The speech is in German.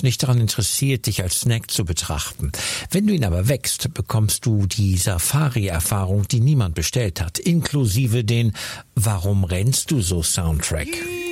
nicht daran interessiert, dich als Snack zu betrachten. Wenn du ihn aber wächst, bekommst du die Safari-Erfahrung, die niemand bestellt hat, inklusive den "Warum rennst du so" Soundtrack.